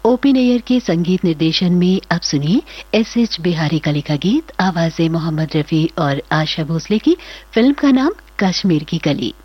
OP Nayyar के संगीत निर्देशन में अब सुनिए एस बिहारी का लिखा गीत, आवाजें मोहम्मद रफी और आशा भोसले की। फिल्म का नाम कश्मीर की कली।